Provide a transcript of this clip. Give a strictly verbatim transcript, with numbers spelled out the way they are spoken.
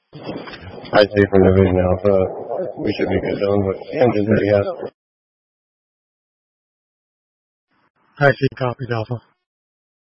I see from Division Alpha, we should be good done with the engines that we have. I see copies, Alpha.